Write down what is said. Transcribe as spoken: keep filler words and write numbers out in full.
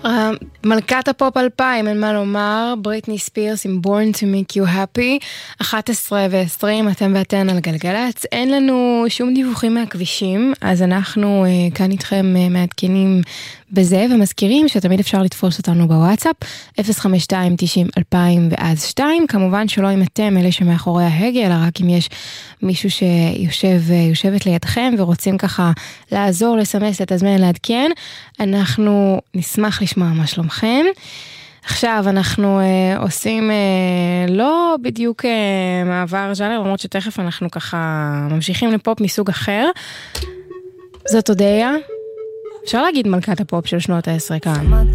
מלכת הפופ אלפיים, אין מה לומר, בריטני ספירס עם Born to make you happy, אחת עשרה ועשרים, אתם ואתן על גלגלץ, אין לנו שום דיווחים מהכבישים, אז אנחנו uh, כאן איתכם uh, מעדכנים בזה, ומזכירים שתמיד אפשר לתפוס אותנו בוואטסאפ, אפס חמש שתיים תשעים אלפיים ואז שתיים, כמובן שלא אם אתם אלה שמאחורי ההגה, אלא רק אם יש מישהו שיושב, יושבת לידכם, ורוצים ככה לעזור, לסמס, לתזמן, לעדכן, אנחנו נשמח לשמוע מה שלומכם. עכשיו אנחנו אה, עושים אה, לא בדיוק אה, מעבר ז'אנר, למרות שתכף אנחנו ככה ממשיכים לפופ מסוג אחר. זאת הודיה. אפשר להגיד מלכת הפופ של שנות העשרה כאן.